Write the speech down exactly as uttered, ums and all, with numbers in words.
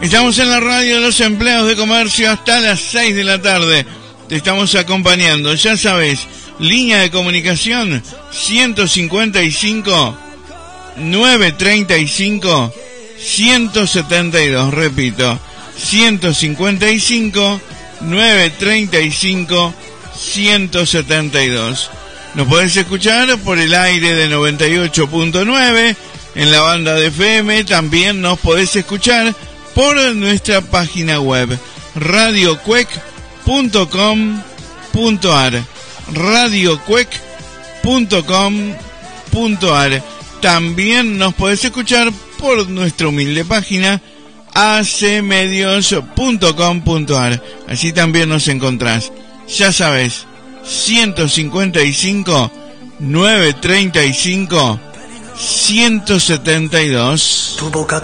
Estamos en la radio de los empleados de comercio hasta las seis de la tarde. Te estamos acompañando, ya sabes, línea de comunicación ciento cincuenta y cinco, novecientos treinta y cinco, ciento setenta y dos. Repito, ciento cincuenta y cinco, novecientos treinta y cinco, ciento setenta y dos. Nos podés escuchar por el aire de noventa y ocho punto nueve en la banda de F M. También nos podés escuchar por nuestra página web radio cuec punto com punto ar, radio cuec punto com punto ar. También nos podés escuchar por nuestra humilde página a c medios punto com punto ar. Allí también nos encontrás. Ya sabes, ciento cincuenta y cinco, novecientos treinta y cinco, ciento setenta y dos.